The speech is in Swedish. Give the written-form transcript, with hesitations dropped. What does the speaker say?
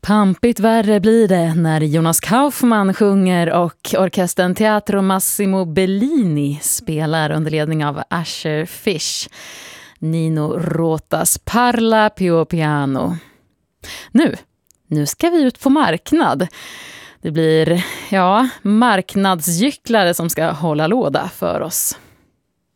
Pampigt värre blir det när Jonas Kaufman sjunger och orkestern Teatro Massimo Bellini spelar under ledning av Asher Fish. Nino Rotas Parla Pio Piano. Nu ska vi ut på marknad. Det blir marknadsgycklare som ska hålla låda för oss.